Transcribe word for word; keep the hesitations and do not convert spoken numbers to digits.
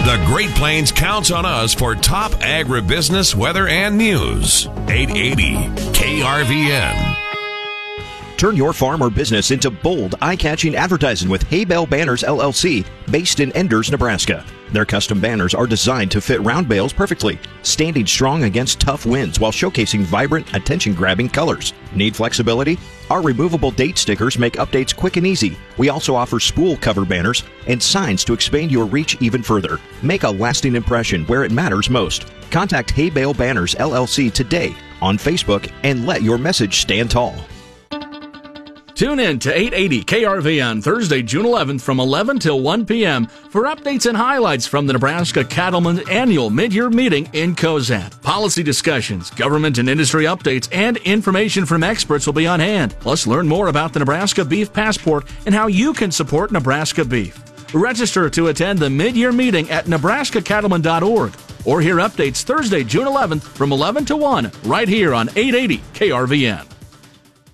The Great Plains counts on us for top agribusiness, weather, and news. eight eighty K R V N. Turn your farm or business into bold, eye-catching advertising with Hay Bale Banners, L L C, based in Enders, Nebraska. Their custom banners are designed to fit round bales perfectly, standing strong against tough winds while showcasing vibrant, attention-grabbing colors. Need flexibility? Our removable date stickers make updates quick and easy. We also offer spool cover banners and signs to expand your reach even further. Make a lasting impression where it matters most. Contact Hay Bale Banners, L L C today on Facebook and let your message stand tall. Tune in to eight eighty K R V N Thursday, June eleventh from eleven till one p.m. for updates and highlights from the Nebraska Cattlemen's annual mid-year meeting in Cozad. Policy discussions, government and industry updates, and information from experts will be on hand. Plus, learn more about the Nebraska Beef Passport and how you can support Nebraska beef. Register to attend the mid-year meeting at nebraska cattlemen dot org or hear updates Thursday, June eleventh from eleven to one right here on eight eighty K R V N.